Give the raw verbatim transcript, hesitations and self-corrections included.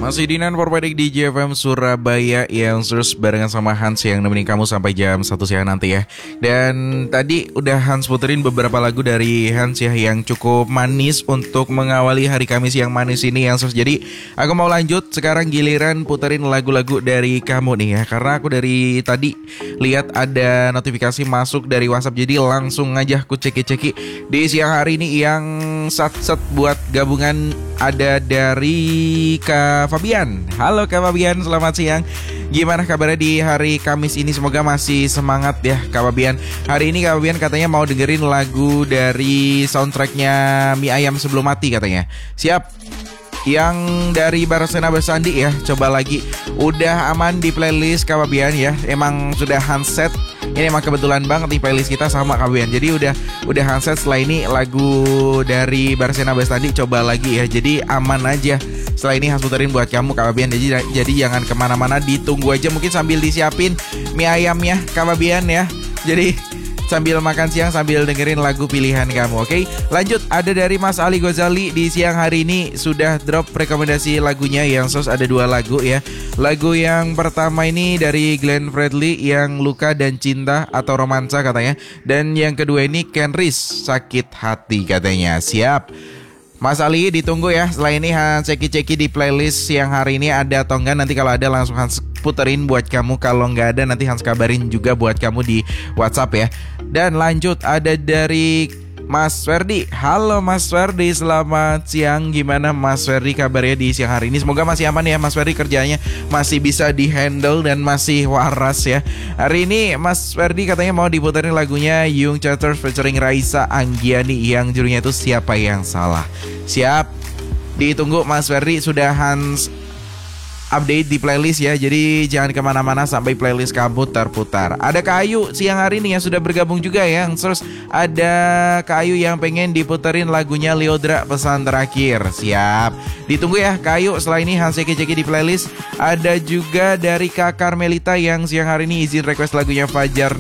Masih di Nan Perpedik di J F M Surabaya yang terus barengan sama Hans yang nemenin kamu sampai jam satu siang nanti ya. Dan tadi udah Hans puterin beberapa lagu dari Hans ya yang cukup manis untuk mengawali hari Kamis yang manis ini yang terus. Jadi aku mau lanjut sekarang giliran puterin lagu-lagu dari kamu nih ya. Karena aku dari tadi lihat ada notifikasi masuk dari WhatsApp, jadi langsung aja aku ceki-ceki di siang hari ini yang sat-sat buat gabungan ada dari Kak Fabian. Halo Kak Fabian, selamat siang. Gimana kabarnya di hari Kamis ini? Semoga masih semangat ya Kak Fabian. Hari ini Kak Fabian katanya mau dengerin lagu dari soundtracknya Mie Ayam Sebelum Mati katanya. Siap. Yang dari Barcelona Bersandi ya, coba lagi. Udah aman di playlist Kak Fabian ya. Emang sudah handset. Ini emang kebetulan banget nih playlist kita sama Kak Fabian. Jadi udah udah handset. Setelah ini lagu dari Barcelona Bersandi coba lagi ya. Jadi aman aja. Setelah ini Hans puterin buat kamu Kak Fabian. Jadi, jadi jangan kemana-mana, ditunggu aja. Mungkin sambil disiapin mie ayamnya Kak Fabian ya. Jadi sambil makan siang sambil dengerin lagu pilihan kamu. Oke, lanjut. Ada dari Mas Ali Ghazali di siang hari ini sudah drop rekomendasi lagunya yang sos ada dua lagu ya. Lagu yang pertama ini dari Glenn Fredly yang Luka dan Cinta atau Romansa katanya. Dan yang kedua ini Ken Riz, Sakit Hati katanya. Siap. Mas Ali ditunggu ya. Setelah ini Hans ceki-ceki di playlist yang hari ini ada atau enggak. Nanti kalau ada langsung Hans puterin buat kamu. Kalau nggak ada nanti Hans kabarin juga buat kamu di WhatsApp ya. Dan lanjut ada dari Mas Ferdi. Halo Mas Ferdi, selamat siang. Gimana Mas Ferdi kabarnya di siang hari ini? Semoga masih aman ya Mas Ferdi, kerjanya masih bisa dihandle dan masih waras ya. Hari ini Mas Ferdi katanya mau diputerin lagunya Young Charters featuring Raisa Anggiani yang judulnya itu Siapa Yang Salah. Siap. Ditunggu Mas Ferdi, sudah Hans update di playlist ya. Jadi jangan kemana-mana sampai playlist kamu terputar. Ada Kak Ayu siang hari ini yang sudah bergabung juga ya. Terus ada Kak Ayu yang pengen diputerin lagunya Leodra Pesan Terakhir. Siap. Ditunggu ya Kak Ayu. Setelah ini Hans ceki-ceki di playlist. Ada juga dari Kak Carmelita yang siang hari ini izin request lagunya Fajar